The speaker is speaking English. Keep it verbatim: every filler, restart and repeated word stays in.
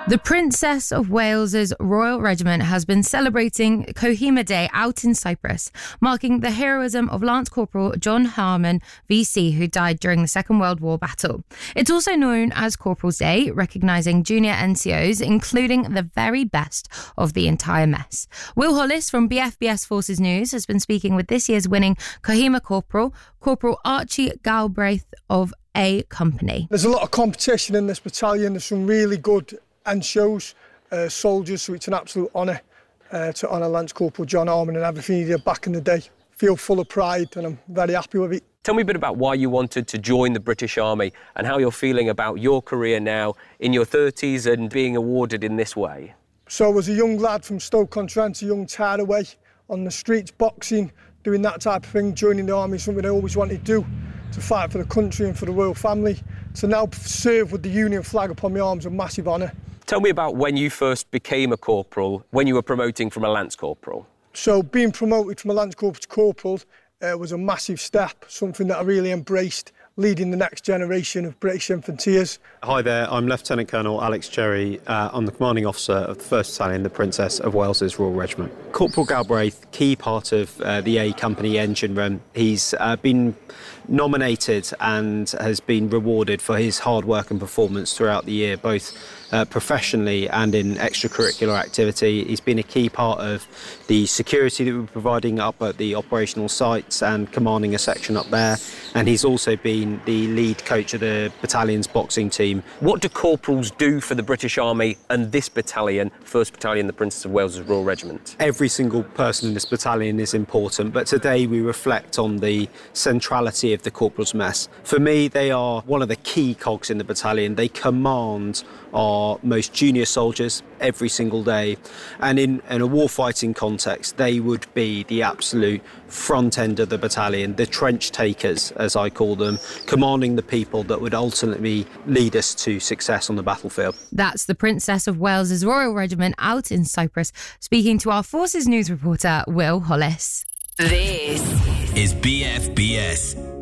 The Princess of Wales's Royal Regiment has been celebrating Kohima Day out in Cyprus, marking the heroism of Lance Corporal John Harmon, V C, who died during the Second World War battle. It's also known as Corporal's Day, recognising junior N C Os, including the very best of the entire mess. Will Hollis from B F B S Forces News has been speaking with this year's winning Kohima Corporal, Corporal Archie Galbraith of A Company. There's a lot of competition in this battalion. There's some really good and shows uh, soldiers, so it's an absolute honour uh, to honour Lance Corporal John Harmon and everything he did back in the day. Feel full of pride and I'm very happy with it. Tell me a bit about why you wanted to join the British Army and how you're feeling about your career now in your thirties and being awarded in this way. So I was a young lad from Stoke-on-Trent, a young tearaway on the streets, boxing, doing that type of thing. Joining the army is something I always wanted to do, to fight for the country and for the royal family. To now serve with the Union flag upon my arms is a massive honour. Tell me about when you first became a corporal, when you were promoting from a lance corporal. So being promoted from a lance corporal to corporal uh, was a massive step, something that I really embraced, leading the next generation of British Infanteers. Hi there, I'm Lieutenant Colonel Alex Cherry. Uh, I'm the commanding officer of the first Battalion, the Princess of Wales's Royal Regiment. Corporal Galbraith, key part of uh, the A Company engine room. He's uh, been nominated and has been rewarded for his hard work and performance throughout the year, both uh, professionally and in extracurricular activity. He's been a key part of the security that we're providing up at the operational sites and commanding a section up there, and he's also been the lead coach of the battalion's boxing team. What do corporals do for the British Army and this battalion, first Battalion, the Princess of Wales's Royal Regiment? Every single person in this battalion is important, but today we reflect on the centrality of the corporal's mess. For me, they are one of the key cogs in the battalion. They command our most junior soldiers every single day, and in, in a warfighting context, they would be the absolute front end of the battalion, the trench takers, as I call them, commanding the people that would ultimately lead us to success on the battlefield. That's the Princess of Wales's Royal Regiment out in Cyprus, speaking to our Forces News reporter, Will Hollis. This is B F B S.